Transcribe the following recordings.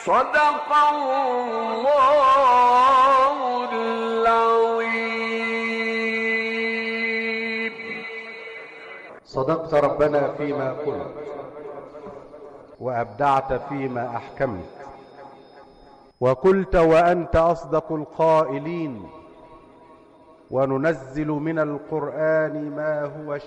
صدق الله العظيم. صدقت ربنا فيما قلت، وأبدعت فيما أحكمت، وقلت وأنت أصدق القائلين. وننزل من القرآن ما هو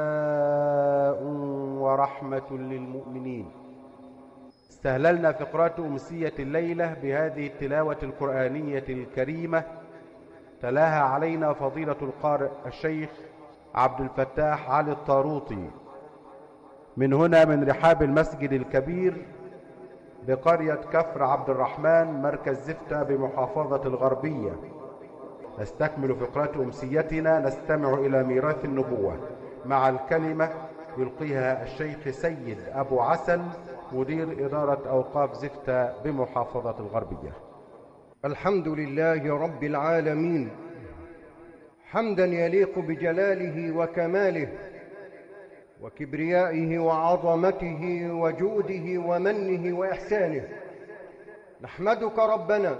شفاء ورحمة للمؤمنين. استهللنا فقرات أمسية الليلة بهذه التلاوة القرآنية الكريمة، تلاها علينا فضيلة القارئ الشيخ عبد الفتاح علي الطاروطي من هنا من رحاب المسجد الكبير بقرية كفر عبد الرحمن مركز زفتة بمحافظة الغربية. نستكمل فقرات أمسيتنا، نستمع إلى ميراث النبوة مع الكلمة يلقيها الشيخ سيد أبو عسل مدير إدارة أوقاف زفتة بمحافظة الغربية. الحمد لله رب العالمين، حمدا يليق بجلاله وكماله وكبريائه وعظمته وجوده ومنه وإحسانه. نحمدك ربنا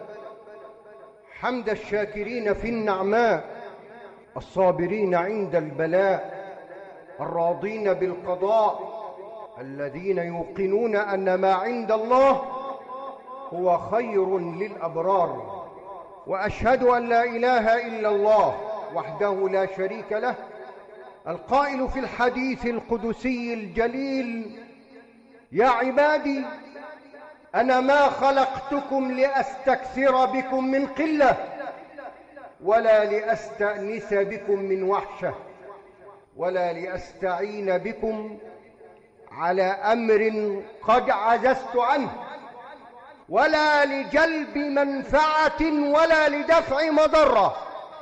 حمد الشاكرين في النعماء، الصابرين عند البلاء، الراضين بالقضاء، الذين يوقنون أن ما عند الله هو خير للأبرار. وأشهد أن لا إله إلا الله وحده لا شريك له، القائل في الحديث القدسي الجليل: يا عبادي أنا ما خلقتكم لأستكثر بكم من قلة ولا لأستأنس بكم من وحشة ولا لأستعين بكم على أمر قد عجزت عنه ولا لجلب منفعة ولا لدفع مضرة،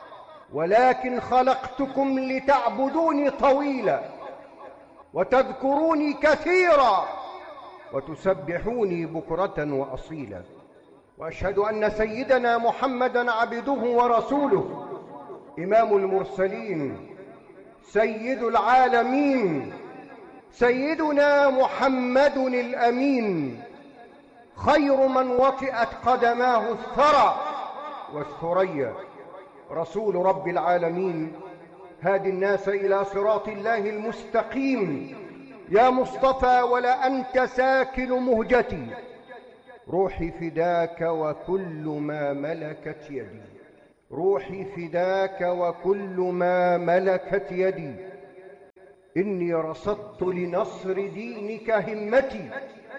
ولكن خلقتكم لتعبدوني طويلا وتذكروني كثيرا وتسبحوني بكرة وأصيلا. وأشهد أن سيدنا محمدا عبده ورسوله، إمام المرسلين، سيد العالمين، سيدنا محمد الأمين، خير من وطئت قدماه الثرى والثريا، رسول رب العالمين، هادي الناس إلى صراط الله المستقيم. يا مصطفى ولا أنت ساكن مهجتي، روحي فداك وكل ما ملكت يدي، روحي فداك وكل ما ملكت يدي. إني رصدت لنصر دينك همتي،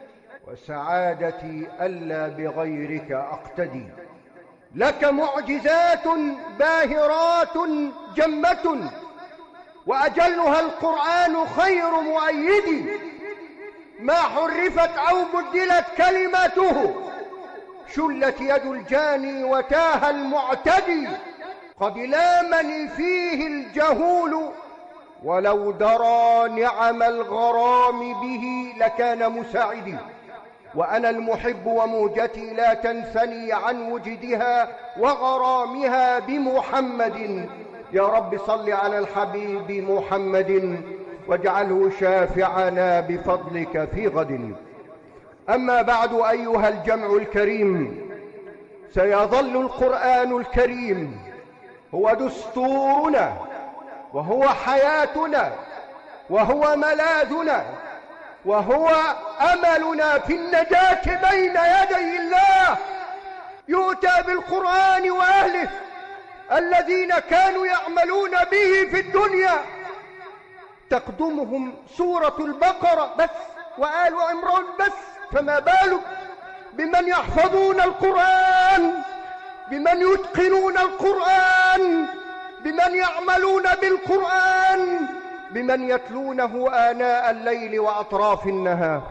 وسعادتي ألا بغيرك أقتدي. لك معجزات باهرات جمة، وأجلها القرآن خير مؤيد. ما حرفت أو بدلت كلماته، شلت يد الجاني وتاه المعتدي. قد لامني فيه الجهول، ولو درى نعم الغرام به لكان مساعدي. وأنا المحب وموجتي لا تنثني عن وجدها وغرامها بمحمد. يا رب صل على الحبيب محمد، واجعله شافعنا بفضلك في غد. أما بعد أيها الجمع الكريم، سيظل القرآن الكريم هو دستورنا وهو حياتنا وهو ملاذنا وهو أملنا في النجاة بين يدي الله. يؤتى بالقرآن وأهله الذين كانوا يعملون به في الدنيا، تقدمهم سورة البقرة بس وآل عمران بس، فما بالك بمن يحفظون القرآن، بمن يتقنون القرآن، بمن يعملون بالقرآن، بمن يتلونه آناء الليل وأطراف النهار.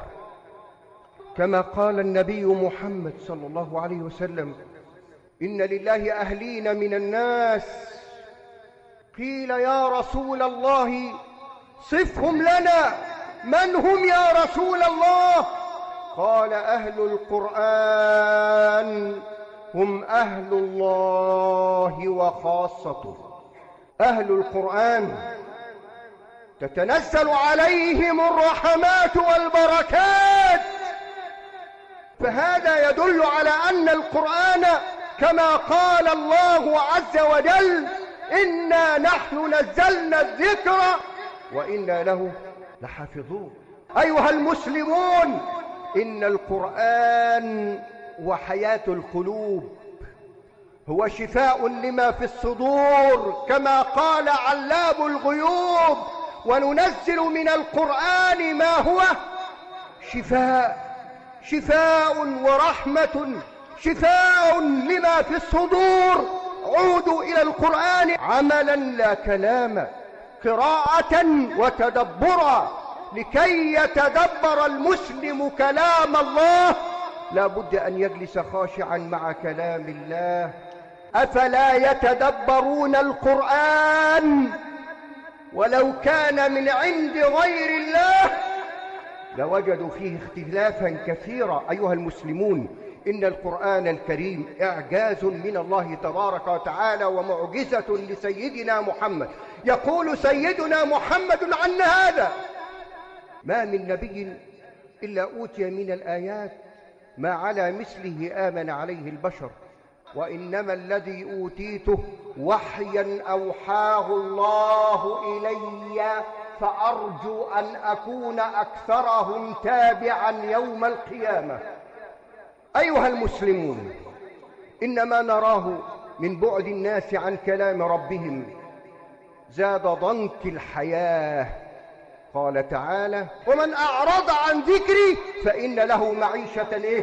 كما قال النبي محمد صلى الله عليه وسلم: إن لله أهلين من الناس. قيل يا رسول الله صفهم لنا، من هم يا رسول الله؟ قال أهل القرآن هم أهل الله وخاصته. أهل القرآن تتنزل عليهم الرحمات والبركات، فهذا يدل على أن القرآن كما قال الله عز وجل إنا نحن نزلنا الذكر وإنا له لحافظون. أيها المسلمون، إن القرآن وحياة القلوب، هو شفاء لما في الصدور كما قال علام الغيوب وننزل من القرآن ما هو شفاء ورحمة، شفاء لما في الصدور. عودوا إلى القرآن عملا لا كلاما، قراءة وتدبرا. لكي يتدبر المسلم كلام الله لا بد أن يجلس خاشعا مع كلام الله. أفلا يتدبرون القرآن؟ ولو كان من عند غير الله لوجدوا فيه اختلافا كثيرا. أيها المسلمون، إن القرآن الكريم إعجاز من الله تبارك وتعالى ومعجزة لسيدنا محمد. يقول سيدنا محمد عن هذا: ما من نبي إلا أوتي من الآيات ما على مثله آمن عليه البشر، وإنما الذي أوتيته وحيا أوحاه الله إلي، فأرجو أن أكون أكثرهم تابعا يوم القيامة. أيها المسلمون، إنما نراه من بعد الناس عن كلام ربهم زاد ضنك الحياة. قال تعالى: ومن أعرض عن ذكري فإن له معيشة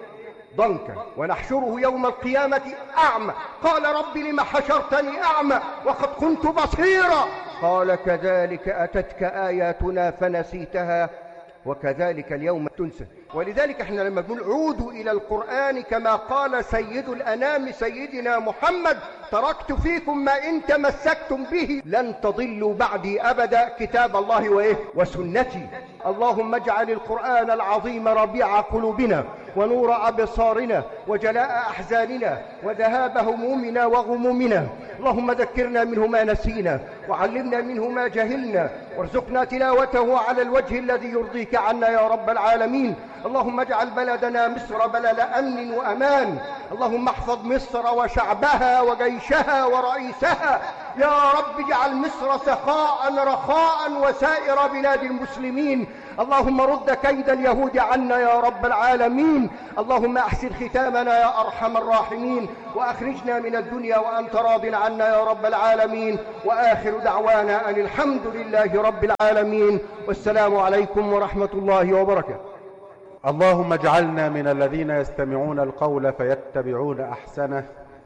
ضنكا ونحشره يوم القيامة أعمى. قال: رب لم حشرتني أعمى وقد كنت بصيرا. قال: كذلك أتتك آياتنا فنسيتها وكذلك اليوم تنسى. ولذلك احنا لما بنقول عودوا إلى القرآن كما قال سيد الأنام سيدنا محمد: تركت فيكم ما إن تمسكتم به لن تضلوا بعدي أبدا، كتاب الله وسنتي. اللهم اجعل القرآن العظيم ربيع قلوبنا ونور أبصارنا وجلاء أحزاننا وذهاب همومنا وغمومنا. اللهم ذكرنا منه ما نسينا وعلمنا منه ما جهلنا وارزقنا تلاوته على الوجه الذي يرضيك عنا يا رب العالمين. اللهم اجعل بلدنا مصر بلد أمن وأمان. اللهم احفظ مصر وشعبها وجيشها ورئيسها يا رب. اجعل مصر سخاء رخاء وسائر بلاد المسلمين. اللهم رد كيد اليهود عنا يا رب العالمين. اللهم احسن ختامنا يا أرحم الراحمين، وأخرجنا من الدنيا وأنت راض عنا يا رب العالمين. وآخر دعوانا أن الحمد لله رب العالمين، والسلام عليكم ورحمة الله وبركاته. اللهم اجعلنا من الذين يستمعون القول فيتبعون أحسنه،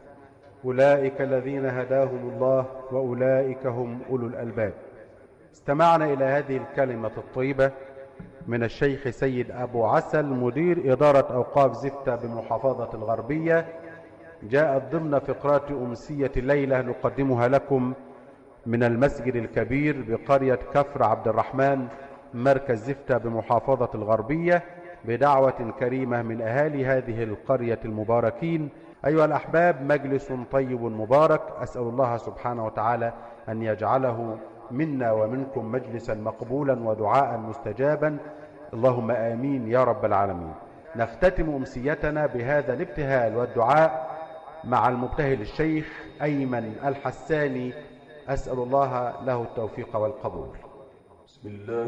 أولئك الذين هداهم الله وأولئك هم أولو الألباب. استمعنا إلى هذه الكلمة الطيبة من الشيخ سيد أبو عسل مدير إدارة أوقاف زفتة بمحافظة الغربية، جاءت ضمن فقرات أمسية الليلة نقدمها لكم من المسجد الكبير بقرية كفر عبد الرحمن مركز زفتة بمحافظة الغربية بدعوة كريمة من أهالي هذه القرية المباركين. أيها الأحباب، مجلس طيب مبارك، أسأل الله سبحانه وتعالى أن يجعله منا ومنكم مجلسا مقبولا ودعاء مستجابا، اللهم آمين يا رب العالمين. نختتم أمسيتنا بهذا الابتهال والدعاء مع المبتهل الشيخ أيمن الحساني، أسأل الله له التوفيق والقبول. بسم الله